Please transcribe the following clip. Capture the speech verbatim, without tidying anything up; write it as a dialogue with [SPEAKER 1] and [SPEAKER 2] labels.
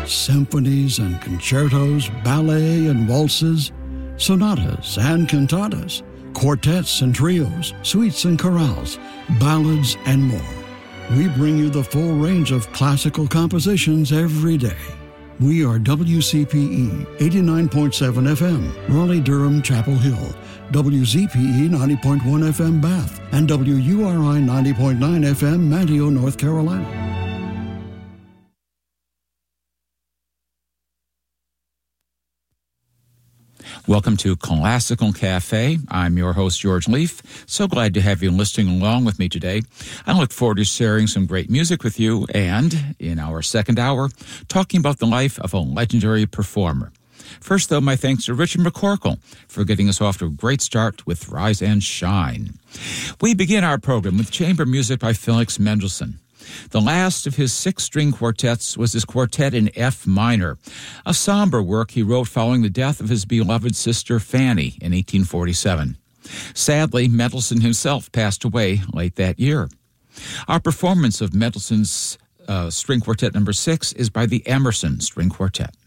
[SPEAKER 1] Symphonies and concertos, ballet and waltzes, sonatas and cantatas, quartets and trios, suites and chorales, ballads, and more. We bring you the full range of classical compositions every day. We are W C P E eighty-nine point seven F M, Raleigh-Durham, Chapel Hill, W Z P E ninety point one F M, Bath, and W U R I ninety point nine F M, Manteo, North Carolina.
[SPEAKER 2] Welcome to Classical Cafe. I'm your host, George Leaf. So glad to have you listening along with me today. I look forward to sharing some great music with you and, in our second hour, talking about the life of a legendary performer. First, though, my thanks to Richard McCorkle for getting us off to a great start with Rise and Shine. We begin our program with chamber music by Felix Mendelssohn. The last of his six-string quartets was his quartet in F minor, a somber work he wrote following the death of his beloved sister Fanny in eighteen forty-seven. Sadly, Mendelssohn himself passed away late that year. Our performance of Mendelssohn's uh, String Quartet number six is by the Emerson String Quartet.